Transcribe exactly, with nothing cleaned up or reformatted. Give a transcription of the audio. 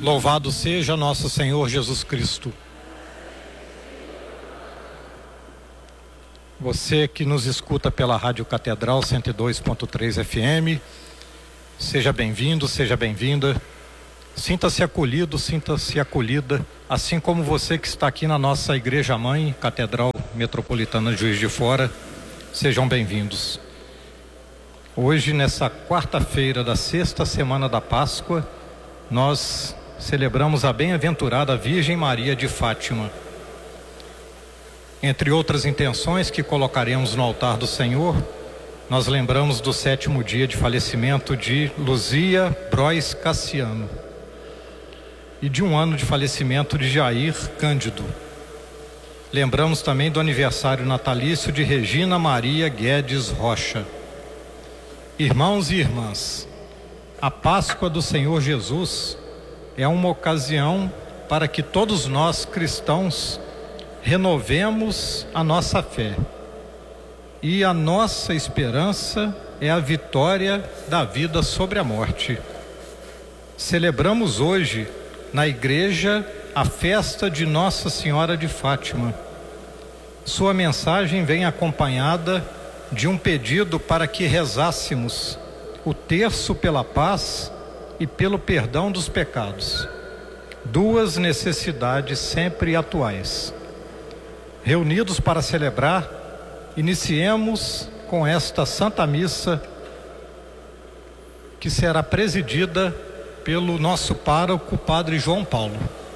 Louvado seja nosso Senhor Jesus Cristo. Você que nos escuta pela Rádio Catedral cento e dois ponto três F M, seja bem-vindo, seja bem-vinda. Sinta-se acolhido, sinta-se acolhida, assim como você que está aqui na nossa Igreja Mãe, Catedral Metropolitana de Juiz de Fora, sejam bem-vindos. Hoje, nessa quarta-feira da sexta semana da Páscoa, nós celebramos a bem-aventurada Virgem Maria de Fátima. Entre outras intenções que colocaremos no altar do Senhor, nós lembramos do sétimo dia de falecimento de Luzia Bróis Cassiano e de um ano de falecimento de Jair Cândido. Lembramos também do aniversário natalício de Regina Maria Guedes Rocha. Irmãos e irmãs, a Páscoa do Senhor Jesus é uma ocasião para que todos nós cristãos renovemos a nossa fé. E a nossa esperança é a vitória da vida sobre a morte. Celebramos hoje na igreja a festa de Nossa Senhora de Fátima. Sua mensagem vem acompanhada de um pedido para que rezássemos o terço pela paz e pelo perdão dos pecados. Duas necessidades sempre atuais. Reunidos para celebrar, iniciemos com esta Santa Missa, que será presidida pelo nosso pároco, Padre João Paulo.